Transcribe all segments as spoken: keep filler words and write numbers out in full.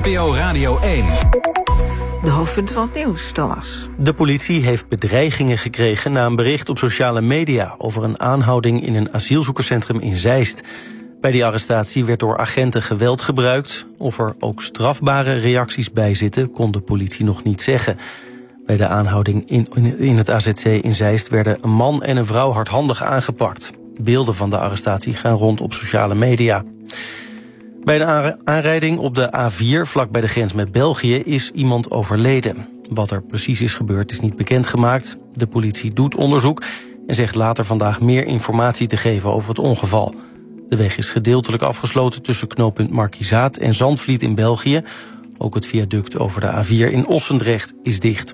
P O Radio één. De hoofdpunten van het nieuws, Thomas. De politie heeft bedreigingen gekregen na een bericht op sociale media over een aanhouding in een asielzoekerscentrum in Zeist. Bij die arrestatie werd door agenten geweld gebruikt. Of er ook strafbare reacties bij zitten, kon de politie nog niet zeggen. Bij de aanhouding in, in het A Z C in Zeist werden een man en een vrouw hardhandig aangepakt. Beelden van de arrestatie gaan rond op sociale media. Bij de aanrijding op de A vier, vlak bij de grens met België, is iemand overleden. Wat er precies is gebeurd is niet bekendgemaakt. De politie doet onderzoek en zegt later vandaag meer informatie te geven over het ongeval. De weg is gedeeltelijk afgesloten tussen knooppunt Markizaat en Zandvliet in België. Ook het viaduct over de A vier in Ossendrecht is dicht.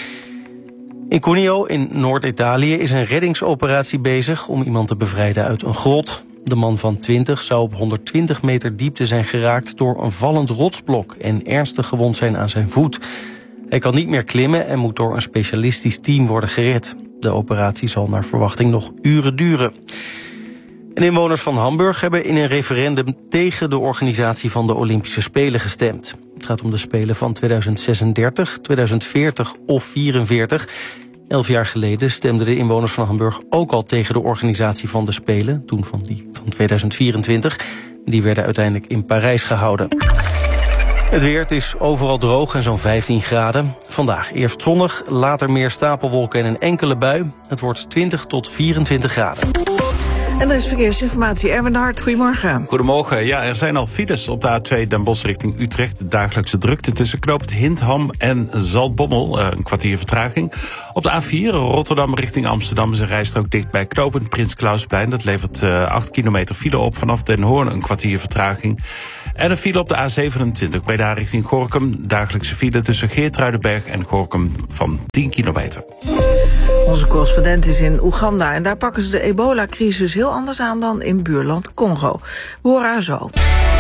In Cuneo in Noord-Italië is een reddingsoperatie bezig om iemand te bevrijden uit een grot. De man van twintig zou op honderdtwintig meter diepte zijn geraakt door een vallend rotsblok en ernstig gewond zijn aan zijn voet. Hij kan niet meer klimmen en moet door een specialistisch team worden gered. De operatie zal naar verwachting nog uren duren. En inwoners van Hamburg hebben in een referendum tegen de organisatie van de Olympische Spelen gestemd. Het gaat om de Spelen van tweeduizend zesendertig, tweeduizend veertig of vierenveertig. Elf jaar geleden stemden de inwoners van Hamburg ook al tegen de organisatie van de Spelen, toen van die van tweeduizend vierentwintig. Die werden uiteindelijk in Parijs gehouden. Het weer, het is overal droog en zo'n vijftien graden. Vandaag eerst zonnig, later meer stapelwolken en een enkele bui. Het wordt twintig tot vierentwintig graden. En er is verkeersinformatie. Erwin de Hart, goedemorgen. Goedemorgen. Ja, er zijn al files op de A twee Den Bosch richting Utrecht. De dagelijkse drukte tussen knooppunt Hindham en Zaltbommel. Een kwartier vertraging. Op de A vier Rotterdam richting Amsterdam is een rijstrook dicht bij knooppunt Prins Klausplein. Dat levert uh, acht kilometer file op. Vanaf Den Hoorn een kwartier vertraging. En een file op de A zevenentwintig bij daar richting Gorinchem. Dagelijkse file tussen Geertruidenberg en Gorinchem van tien kilometer. Onze correspondent is in Oeganda en daar pakken ze de ebola-crisis heel anders aan dan in buurland Congo. We horen haar zo.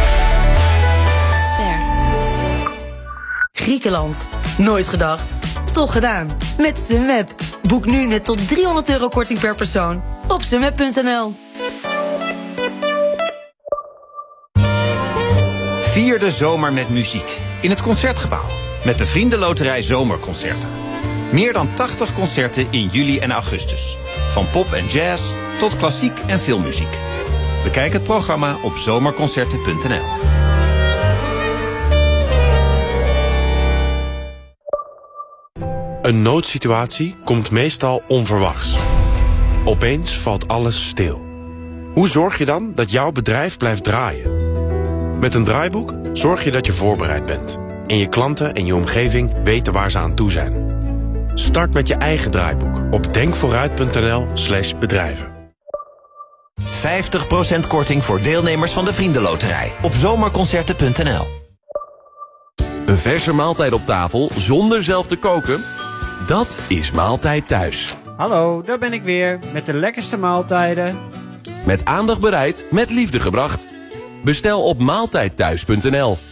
Ster. Griekenland. Nooit gedacht. Toch gedaan. Met Sunweb. Boek nu net tot driehonderd euro korting per persoon op sunweb punt n l. Vier de zomer met muziek in het Concertgebouw met de Vriendenloterij Zomerconcerten. Meer dan tachtig concerten in juli en augustus. Van pop en jazz tot klassiek en filmmuziek. Bekijk het programma op zomerconcerten punt n l. Een noodsituatie komt meestal onverwachts. Opeens valt alles stil. Hoe zorg je dan dat jouw bedrijf blijft draaien? Met een draaiboek zorg je dat je voorbereid bent. En je klanten en je omgeving weten waar ze aan toe zijn. Start met je eigen draaiboek op denkvooruit punt n l slash bedrijven. vijftig procent korting voor deelnemers van de Vriendenloterij op zomerconcerten punt n l. Een verse maaltijd op tafel zonder zelf te koken? Dat is Maaltijd Thuis. Hallo, daar ben ik weer met de lekkerste maaltijden. Met aandacht bereid, met liefde gebracht. Bestel op maaltijd thuis punt n l.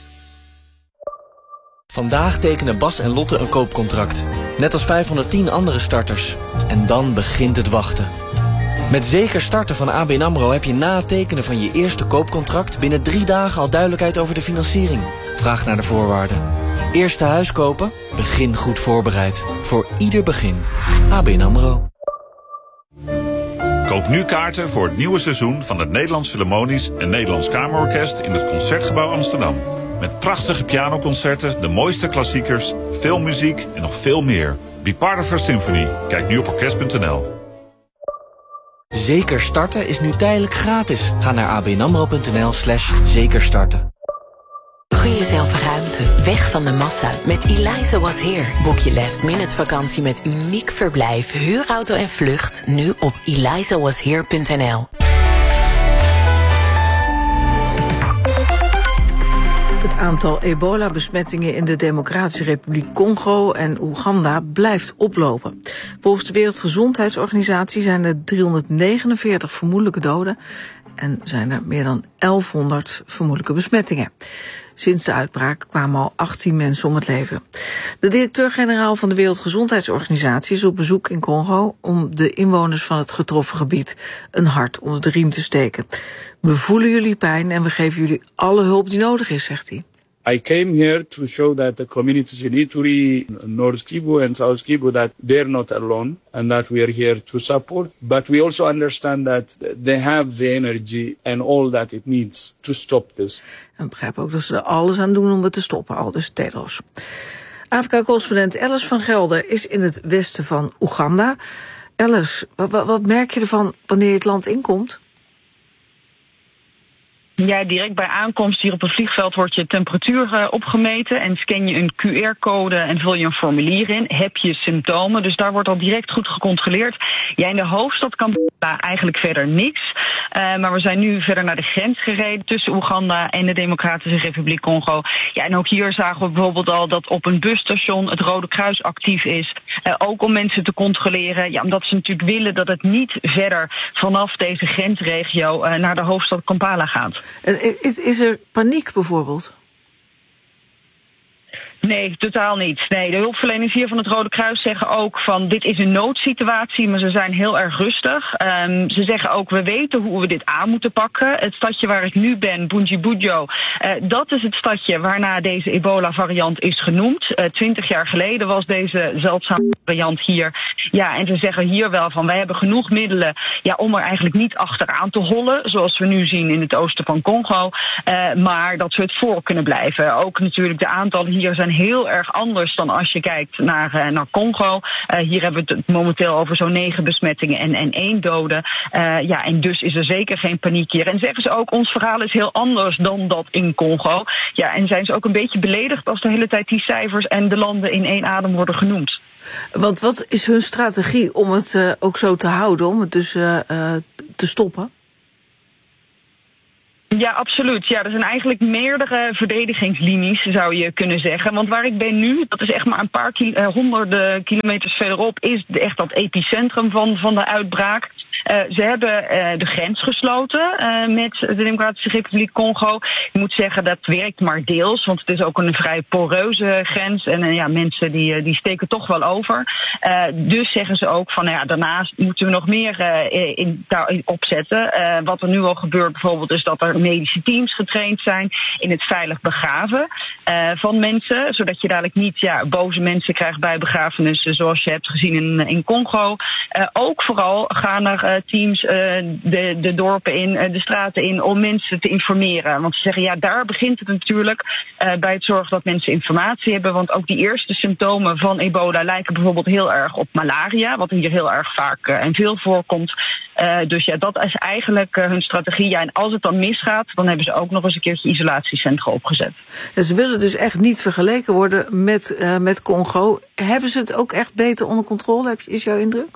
Vandaag tekenen Bas en Lotte een koopcontract. Net als vijfhonderdtien andere starters. En dan begint het wachten. Met Zeker Starten van A B N AMRO heb je na het tekenen van je eerste koopcontract binnen drie dagen al duidelijkheid over de financiering. Vraag naar de voorwaarden. Eerste huis kopen? Begin goed voorbereid. Voor ieder begin. A B N AMRO. Koop nu kaarten voor het nieuwe seizoen van het Nederlands Philharmonisch en Nederlands Kamerorkest in het Concertgebouw Amsterdam. Met prachtige pianoconcerten, de mooiste klassiekers, veel muziek en nog veel meer. Be part of our symphony. Kijk nu op orkest punt n l. Zeker Starten is nu tijdelijk gratis. Ga naar abnamro punt n l slash zekerstarten. Gun jezelf ruimte, weg van de massa. Met Eliza Was Here boek je last minute vakantie met uniek verblijf, huurauto en vlucht. Nu op eliza was here punt n l. Het aantal ebola-besmettingen in de Democratische Republiek Congo en Oeganda blijft oplopen. Volgens de Wereldgezondheidsorganisatie zijn er driehonderdnegenenveertig vermoedelijke doden en zijn er meer dan elfhonderd vermoedelijke besmettingen. Sinds de uitbraak kwamen al achttien mensen om het leven. De directeur-generaal van de Wereldgezondheidsorganisatie is op bezoek in Congo om de inwoners van het getroffen gebied een hart onder de riem te steken. We voelen jullie pijn en we geven jullie alle hulp die nodig is, zegt hij. I came here to show that the communities in Ituri, North Kivu and South Kivu, that they're not alone and that we are here to support. But we also understand that they have the energy and all that it needs to stop this. En begrijp ook dat ze er alles aan doen om het te stoppen, Aldus Tedros. Afrika-correspondent Alice van Gelder is in het westen van Oeganda. Alice, wat, wat merk je ervan wanneer je het land inkomt? Ja, direct bij aankomst hier op het vliegveld wordt je temperatuur uh, opgemeten en scan je een Q R-code en vul je een formulier in. Heb je symptomen, dus daar wordt al direct goed gecontroleerd. Ja, in de hoofdstad Kampala eigenlijk verder niks. Uh, maar we zijn nu verder naar de grens gereden tussen Oeganda en de Democratische Republiek Congo. Ja, en ook hier zagen we bijvoorbeeld al dat op een busstation het Rode Kruis actief is. Uh, ook om mensen te controleren, ja, omdat ze natuurlijk willen dat het niet verder vanaf deze grensregio uh, naar de hoofdstad Kampala gaat. Is, is er paniek bijvoorbeeld? Nee, totaal niet. Nee, de hulpverleners hier van het Rode Kruis zeggen ook van dit is een noodsituatie, maar ze zijn heel erg rustig. Um, ze zeggen ook we weten hoe we dit aan moeten pakken. Het stadje waar ik nu ben, Bundibugyo, uh, dat is het stadje waarna deze ebola-variant is genoemd. Uh, Twintig jaar geleden was deze zeldzame variant hier. Ja, en ze zeggen hier wel van wij hebben genoeg middelen ja, om er eigenlijk niet achteraan te hollen, zoals we nu zien in het oosten van Congo. Uh, maar dat we het voor kunnen blijven. Ook natuurlijk de aantallen hier zijn heel erg anders dan als je kijkt naar, uh, naar Congo. Uh, hier hebben we het momenteel over zo'n negen besmettingen en, en één dode. Uh, ja, en dus is er zeker geen paniek hier. En zeggen ze ook, ons verhaal is heel anders dan dat in Congo. Ja, en zijn ze ook een beetje beledigd als de hele tijd die cijfers en de landen in één adem worden genoemd. Want wat is hun strategie om het uh, ook zo te houden, om het dus uh, uh, te stoppen? Ja, absoluut. Ja, er zijn eigenlijk meerdere verdedigingslinies, zou je kunnen zeggen. Want waar ik ben nu, dat is echt maar een paar kil- uh, honderden kilometers verderop, is echt dat epicentrum van, van de uitbraak. Uh, ze hebben uh, de grens gesloten uh, met de Democratische Republiek Congo. Ik moet zeggen, dat werkt maar deels, want het is ook een vrij poreuze grens. En uh, ja, mensen die, die steken toch wel over. Uh, dus zeggen ze ook van, nou ja, daarnaast moeten we nog meer uh, in, daar opzetten. Uh, wat er nu al gebeurt bijvoorbeeld is dat er medische teams getraind zijn in het veilig begraven uh, van mensen. Zodat je dadelijk niet ja, boze mensen krijgt bij begrafenissen zoals je hebt gezien in, in Congo. Uh, ook vooral gaan er uh, teams uh, de, de dorpen in, uh, de straten in om mensen te informeren. Want ze zeggen ja, daar begint het natuurlijk uh, bij het zorgen dat mensen informatie hebben. Want ook die eerste symptomen van ebola lijken bijvoorbeeld heel erg op malaria. Wat hier heel erg vaak uh, en veel voorkomt. Uh, dus ja, dat is eigenlijk uh, hun strategie. Ja, en als het dan misgaat, dan hebben ze ook nog eens een keertje isolatiecentra opgezet. En ze willen dus echt niet vergeleken worden met, uh, met Congo. Hebben ze het ook echt beter onder controle, heb je, is jouw indruk?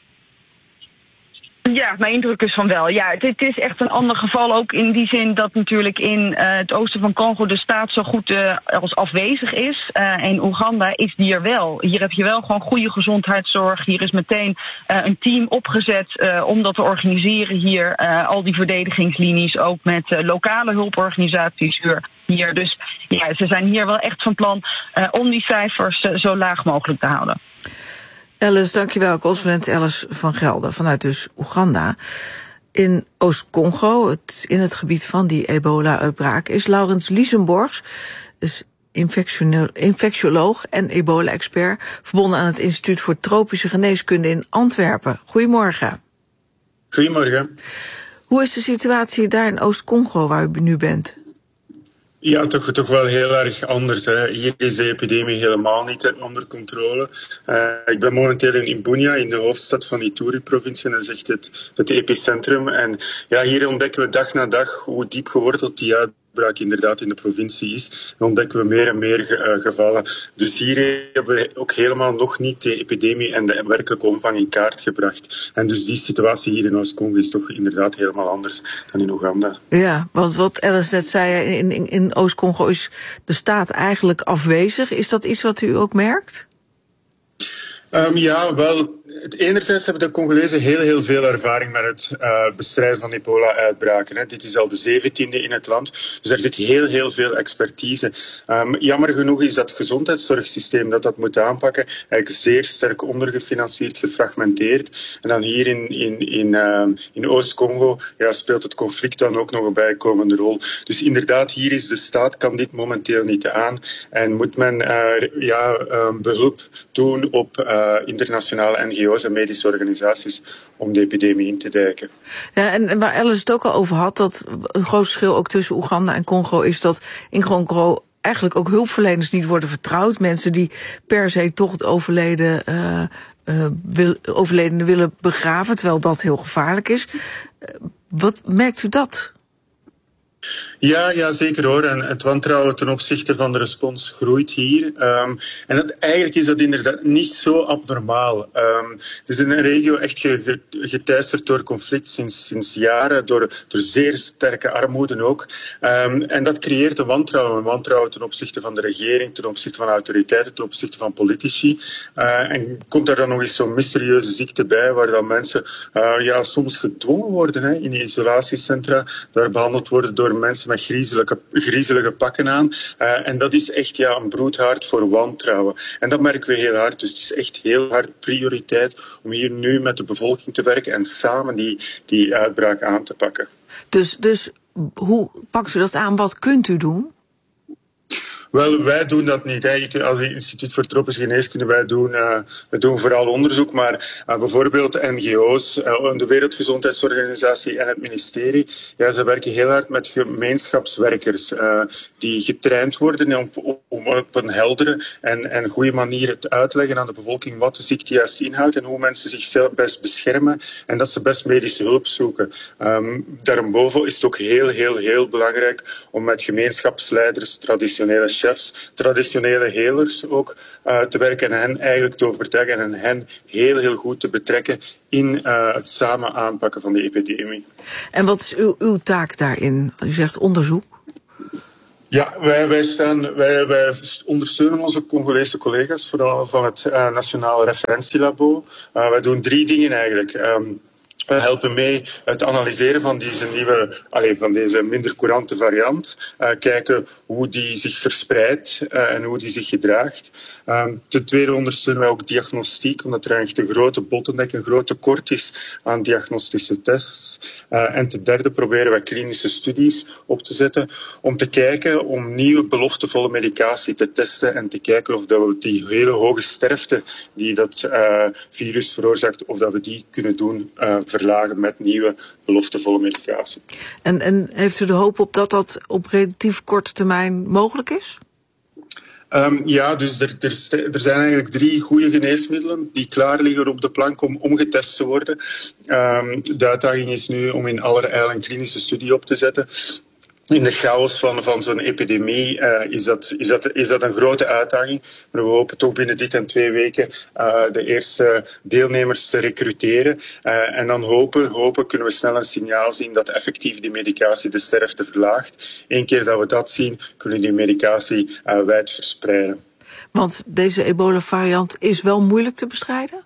Ja, mijn indruk is van wel. Ja, dit is echt een ander geval. Ook in die zin dat natuurlijk in uh, het oosten van Congo de staat zo goed uh, als afwezig is. Uh, in Oeganda is die er wel. Hier heb je wel gewoon goede gezondheidszorg. Hier is meteen uh, een team opgezet uh, om dat te organiseren hier. Uh, al die verdedigingslinies, ook met uh, lokale hulporganisaties hier. Dus ja, ze zijn hier wel echt van plan uh, om die cijfers uh, zo laag mogelijk te houden. Alice, dankjewel. Correspondent Alice van Gelder vanuit dus Oeganda. In Oost-Congo, het, in het gebied van die ebola-uitbraak, is Laurens Liesenborgs, is infectioloog en ebola-expert, verbonden aan het Instituut voor Tropische Geneeskunde in Antwerpen. Goedemorgen. Goedemorgen. Hoe is de situatie daar in Oost-Congo, waar u nu bent? Ja, toch, toch wel heel erg anders. Hè. Hier is de epidemie helemaal niet onder controle. Uh, ik ben momenteel in Bunia, in de hoofdstad van Ituri-provincie, en dat is echt het, het epicentrum. En ja, hier ontdekken we dag na dag hoe diep geworteld die uitbraak inderdaad in de provincie is. En ontdekken we meer en meer uh, gevallen. Dus hier hebben we ook helemaal nog niet de epidemie en de werkelijke omvang in kaart gebracht. En dus die situatie hier in Oost-Congo is toch inderdaad helemaal anders dan in Oeganda. Ja, want wat Alice net zei, in, in, in Oost-Congo is de staat eigenlijk afwezig. Is dat iets wat u ook merkt? Um, ja, wel, het enerzijds hebben de Congolezen heel, heel veel ervaring met het uh, bestrijden van ebola-uitbraken. Hè. Dit is al de zeventiende in het land, dus er zit heel, heel veel expertise. Um, jammer genoeg is dat gezondheidszorgsysteem dat dat moet aanpakken eigenlijk zeer sterk ondergefinancierd, gefragmenteerd. En dan hier in, in, in, uh, in Oost-Congo ja, speelt het conflict dan ook nog een bijkomende rol. Dus inderdaad, hier is de staat, kan dit momenteel niet aan en moet men uh, ja, uh, behulp doen op uh, internationale N G O's en medische organisaties om de epidemie in te dijken. Ja, en waar Alice het ook al over had, dat een groot verschil ook tussen Oeganda en Congo is dat in Congo eigenlijk ook hulpverleners niet worden vertrouwd. Mensen die per se toch het overleden, uh, uh, wil, overledene willen begraven, terwijl dat heel gevaarlijk is. Uh, wat merkt u dat? Ja, ja, zeker hoor. En het wantrouwen ten opzichte van de respons groeit hier. Um, en dat, eigenlijk is dat inderdaad niet zo abnormaal. Um, het is in een regio echt geteisterd door conflict sinds, sinds jaren, door, door zeer sterke armoede ook. Um, en dat creëert een wantrouwen. Een wantrouwen ten opzichte van de regering, ten opzichte van autoriteiten, ten opzichte van politici. Uh, en komt daar dan nog eens zo'n mysterieuze ziekte bij, waar dan mensen uh, ja, soms gedwongen worden hè, in isolatiecentra, daar behandeld worden door mensen met griezelige, griezelige pakken aan. Uh, en dat is echt ja, een broedhaard voor wantrouwen. En dat merken we heel hard. Dus het is echt heel hard prioriteit om hier nu met de bevolking te werken en samen die, die uitbraak aan te pakken. Dus, dus hoe pakt u dat aan? Wat kunt u doen? Wel, wij doen dat niet. Hè. Als Instituut voor Tropische Geneeskunde, wij doen, uh, wij doen vooral onderzoek, maar uh, bijvoorbeeld N G O's, uh, de Wereldgezondheidsorganisatie en het ministerie, ja, ze werken heel hard met gemeenschapswerkers uh, die getraind worden om, om op een heldere en, en goede manier te uitleggen aan de bevolking wat de ziekte juist inhoudt en hoe mensen zichzelf best beschermen en dat ze best medische hulp zoeken. Um, daarboven is het ook heel, heel, heel belangrijk om met gemeenschapsleiders, traditionele chefs, traditionele helers ook uh, te werken en hen eigenlijk te overtuigen en hen heel, heel goed te betrekken in uh, het samen aanpakken van de epidemie. En wat is uw, uw taak daarin? U zegt onderzoek. Ja, wij, wij, staan, wij, wij ondersteunen onze Congolese collega's, vooral van het uh, Nationale Referentielabo. Uh, wij doen drie dingen eigenlijk. Um, We helpen mee het analyseren van deze nieuwe, allez, van deze minder courante variant. Uh, kijken hoe die zich verspreidt uh, en hoe die zich gedraagt. Um, ten tweede ondersteunen wij ook diagnostiek, omdat er echt een grote bottleneck, een groot tekort is aan diagnostische tests. Uh, en ten derde proberen wij klinische studies op te zetten om te kijken om nieuwe beloftevolle medicatie te testen en te kijken of dat we die hele hoge sterfte die dat uh, virus veroorzaakt, of dat we die kunnen doen uh, verlagen met nieuwe beloftevolle medicatie. En, en heeft u de hoop op dat dat op relatief korte termijn mogelijk is? Um, ja, dus er, er, er zijn eigenlijk drie goede geneesmiddelen die klaar liggen op de plank om, om getest te worden. Um, de uitdaging is nu om in allerijl een klinische studie op te zetten. In de chaos van, van zo'n epidemie uh, is, dat, is, dat, is dat een grote uitdaging. Maar we hopen toch binnen dit en twee weken uh, de eerste deelnemers te recruteren. Uh, en dan hopen, hopen kunnen we snel een signaal zien dat effectief die medicatie de sterfte verlaagt. Eén keer dat we dat zien, kunnen die medicatie uh, wijd verspreiden. Want deze ebola-variant is wel moeilijk te bestrijden?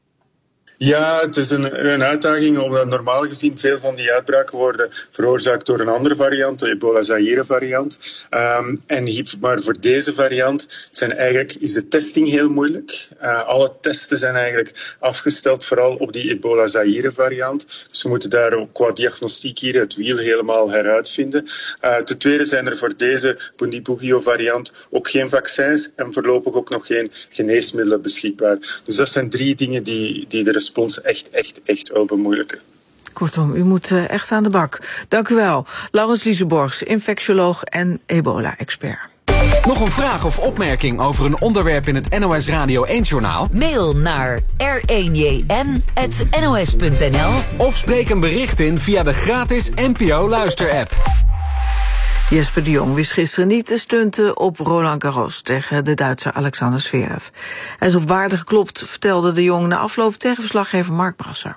Ja, het is een, een uitdaging, omdat normaal gezien veel van die uitbraken worden veroorzaakt door een andere variant, de Ebola-Zaire-variant. Um, en maar voor deze variant zijn eigenlijk, is de testing heel moeilijk. Uh, alle testen zijn eigenlijk afgesteld vooral op die Ebola-Zaire-variant. Dus we moeten daar ook qua diagnostiek hier het wiel helemaal heruitvinden. Uh, ten tweede zijn er voor deze Bundibugyo-variant ook geen vaccins en voorlopig ook nog geen geneesmiddelen beschikbaar. Dus dat zijn drie dingen die, die de respons echt, echt, echt wel bemoeilijken. Kortom, u moet uh, echt aan de bak. Dank u wel. Laurens Liseborgs, infectioloog en ebola-expert. Nog een vraag of opmerking over een onderwerp in het N O S Radio één-journaal? Mail naar r één j n at n o s punt n l of spreek een bericht in via de gratis N P O-luisterapp. Jesper de Jong wist gisteren niet te stunten op Roland Garros tegen de Duitser Alexander Zverev. Hij is op waarde geklopt, vertelde de Jong na afloop tegen verslaggever Mark Brasser.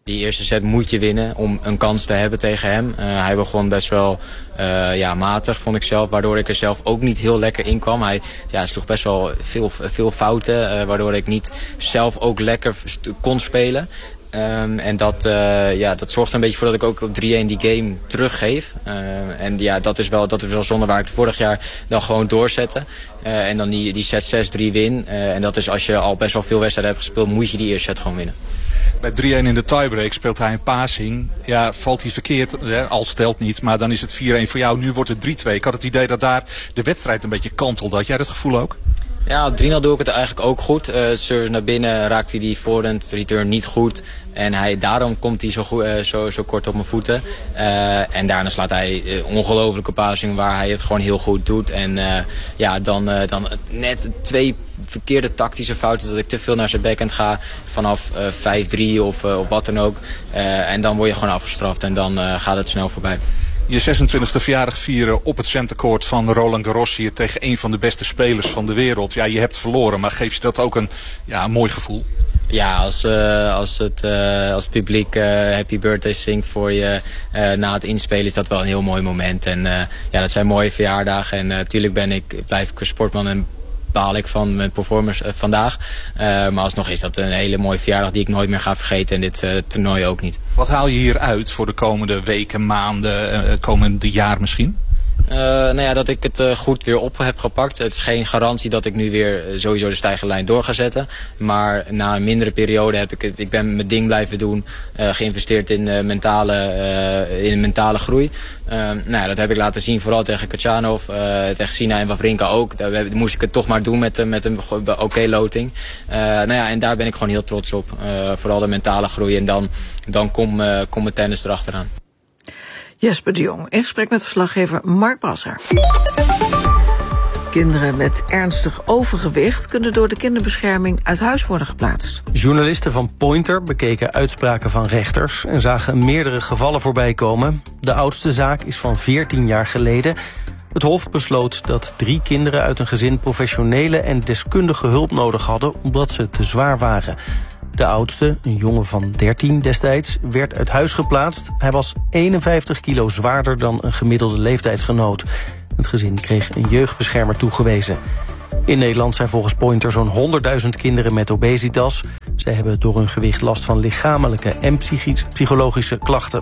Die eerste set moet je winnen om een kans te hebben tegen hem. Uh, hij begon best wel uh, ja, matig, vond ik zelf. Waardoor ik er zelf ook niet heel lekker in kwam. Hij ja, sloeg best wel veel, veel fouten. Uh, waardoor ik niet zelf ook lekker kon spelen. Um, en dat, uh, ja, dat zorgt er een beetje voor dat ik ook op drie-een die game teruggeef. Uh, en ja, dat is, wel, dat is wel zonde waar ik het vorig jaar dan gewoon doorzette. Uh, en dan die, die set zes drie win. Uh, en dat is als je al best wel veel wedstrijden hebt gespeeld, moet je die eerste set gewoon winnen. Bij drie-een in de tiebreak speelt hij een passing. Ja, valt hij verkeerd, hè, al stelt niet, maar dan is het vier-een voor jou. Nu wordt het drie-twee. Ik had het idee dat daar de wedstrijd een beetje kantelde. Had jij dat gevoel ook? Ja, op drie nul doe ik het eigenlijk ook goed. Uh, service naar binnen raakt hij die voorhand return niet goed. En hij, daarom komt hij zo, goed, uh, zo, zo kort op mijn voeten. Uh, en daarna slaat hij uh, ongelofelijke passing waar hij het gewoon heel goed doet. En uh, ja, dan, uh, dan net twee verkeerde tactische fouten. Dat ik te veel naar zijn backhand ga vanaf uh, vijf drie of, uh, of wat dan ook. Uh, en dan word je gewoon afgestraft en dan uh, gaat het snel voorbij. Je zesentwintigste verjaardag vieren op het centercourt van Roland Garros hier tegen een van de beste spelers van de wereld. Ja, je hebt verloren, maar geeft je dat ook een, ja, een mooi gevoel? Ja, als, uh, als, het, uh, als het publiek uh, Happy Birthday zingt voor je uh, na het inspelen is dat wel een heel mooi moment. En uh, ja, dat zijn mooie verjaardagen. En natuurlijk uh, ben ik, blijf ik een sportman en baal ik van mijn performance uh, vandaag. Uh, maar alsnog is dat een hele mooie verjaardag die ik nooit meer ga vergeten. En dit uh, toernooi ook niet. Wat haal je hier uit voor de komende weken, maanden, uh, komende jaar misschien? Uh, nou ja, dat ik het uh, goed weer op heb gepakt. Het is geen garantie dat ik nu weer uh, sowieso de stijgende lijn door ga zetten. Maar na een mindere periode heb ik het, ik ben mijn ding blijven doen. Uh, geïnvesteerd in, uh, mentale, uh, in mentale groei. Uh, nou ja, dat heb ik laten zien, vooral tegen Khachanov, uh, tegen Sina en Wawrinka ook. Daar moest ik het toch maar doen met, uh, met een oké okay loting. Uh, nou ja, en daar ben ik gewoon heel trots op. Uh, vooral de mentale groei. En dan, dan komt uh, kom mijn tennis erachteraan. Jesper de Jong in gesprek met verslaggever Mark Brasser. Kinderen met ernstig overgewicht kunnen door de kinderbescherming uit huis worden geplaatst. Journalisten van Pointer bekeken uitspraken van rechters en zagen meerdere gevallen voorbij komen. De oudste zaak is van veertien jaar geleden. Het Hof besloot dat drie kinderen uit een gezin professionele en deskundige hulp nodig hadden omdat ze te zwaar waren. De oudste, een jongen van dertien destijds, werd uit huis geplaatst. Hij was eenenvijftig kilo zwaarder dan een gemiddelde leeftijdsgenoot. Het gezin kreeg een jeugdbeschermer toegewezen. In Nederland zijn volgens Pointer zo'n honderdduizend kinderen met obesitas. Zij hebben door hun gewicht last van lichamelijke en psychologische klachten.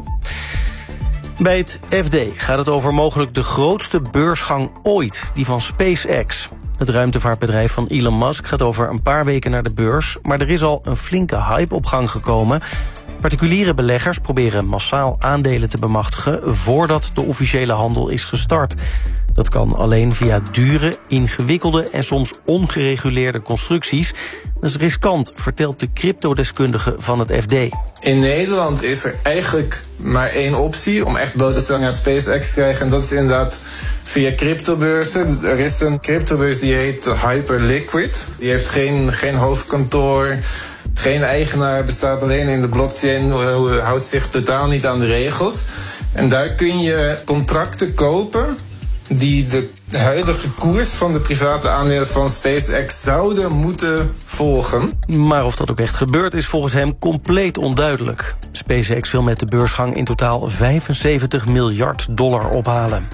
Bij het F D gaat het over mogelijk de grootste beursgang ooit, die van SpaceX. Het ruimtevaartbedrijf van Elon Musk gaat over een paar weken naar de beurs, maar er is al een flinke hype op gang gekomen. Particuliere beleggers proberen massaal aandelen te bemachtigen voordat de officiële handel is gestart. Dat kan alleen via dure, ingewikkelde en soms ongereguleerde constructies. Dat is riskant, vertelt de cryptodeskundige van het F D. In Nederland is er eigenlijk maar één optie om echt blootstelling aan SpaceX te krijgen. En dat is inderdaad via cryptobeurzen. Er is een cryptobeurs die heet Hyperliquid. Die heeft geen, geen hoofdkantoor, geen eigenaar, bestaat alleen in de blockchain, houdt zich totaal niet aan de regels. En daar kun je contracten kopen die de huidige koers van de private aandelen van SpaceX zouden moeten volgen. Maar of dat ook echt gebeurt is volgens hem compleet onduidelijk. SpaceX wil met de beursgang in totaal vijfenzeventig miljard dollar ophalen.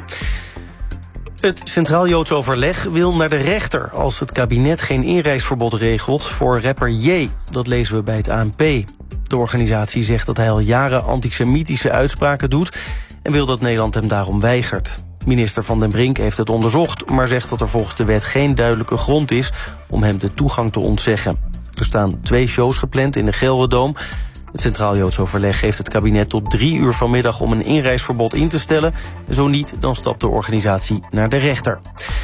Het Centraal Joods Overleg wil naar de rechter als het kabinet geen inreisverbod regelt voor rapper J. Dat lezen we bij het A N P. De organisatie zegt dat hij al jaren antisemitische uitspraken doet en wil dat Nederland hem daarom weigert. Minister Van den Brink heeft het onderzocht, maar zegt dat er volgens de wet geen duidelijke grond is om hem de toegang te ontzeggen. Er staan twee shows gepland in de Gelderdoom. Het Centraal Joods Overleg geeft het kabinet tot drie uur vanmiddag om een inreisverbod in te stellen. Zo niet, dan stapt de organisatie naar de rechter.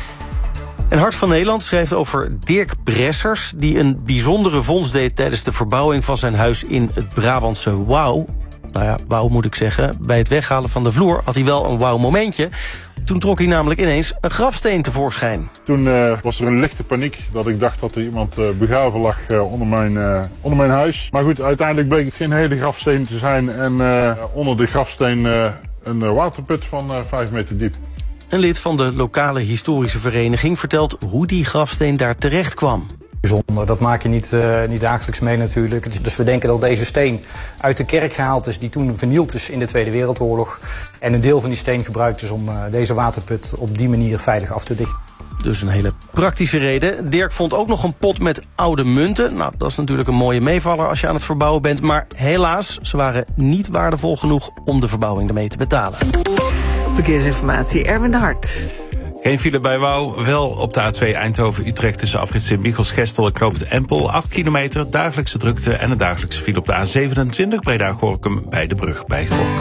En Hart van Nederland schrijft over Dirk Bressers, die een bijzondere vondst deed tijdens de verbouwing van zijn huis in het Brabantse Wouw. Nou ja, wauw moet ik zeggen. Bij het weghalen van de vloer had hij wel een wauw momentje. Toen trok hij namelijk ineens een grafsteen tevoorschijn. Toen uh, was er een lichte paniek dat ik dacht dat er iemand uh, begraven lag uh, onder, mijn, uh, onder mijn huis. Maar goed, uiteindelijk bleek het geen hele grafsteen te zijn. En uh, onder de grafsteen uh, een uh, waterput van uh, vijf meter diep. Een lid van de lokale historische vereniging vertelt hoe die grafsteen daar terecht kwam. Bijzonder, dat maak je niet, uh, niet dagelijks mee natuurlijk. Dus we denken dat deze steen uit de kerk gehaald is die toen vernield is in de Tweede Wereldoorlog. En een deel van die steen gebruikt is om uh, deze waterput op die manier veilig af te dichten. Dus een hele praktische reden. Dirk vond ook nog een pot met oude munten. Nou, dat is natuurlijk een mooie meevaller als je aan het verbouwen bent. Maar helaas, ze waren niet waardevol genoeg om de verbouwing ermee te betalen. Verkeersinformatie, Erwin de Hart. Geen file bij Wouw, wel op de A twee Eindhoven-Utrecht tussen afrit Sint-Michels-Gestel en Knoop het Empel. acht kilometer, dagelijkse drukte en een dagelijkse file op de A zevenentwintig Breda-Gorinchem bij de brug bij Gorinchem.